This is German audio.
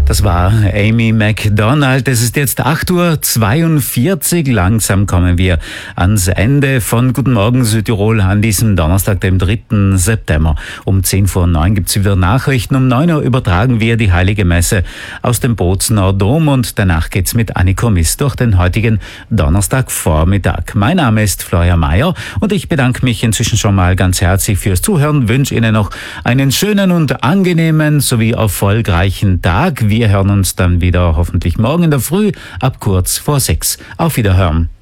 Das war Amy Macdonald. Es ist jetzt 8:42 Uhr. Langsam kommen wir ans Ende von Guten Morgen Südtirol an diesem Donnerstag, dem 3. September. Um 10:09 gibt es wieder Nachrichten. Um 9 Uhr übertragen wir die Heilige Messe aus dem Bozener Dom und danach geht's mit Anniko Miss durch den heutigen Donnerstagvormittag. Mein Name ist Florian Mayer und ich bedanke mich inzwischen schon mal ganz herzlich fürs Zuhören. Wünsche Ihnen noch einen schönen und angenehmen sowie erfolgreichen Tag. Wir hören uns dann wieder hoffentlich morgen in der Früh ab kurz vor 6. Auf Wiederhören.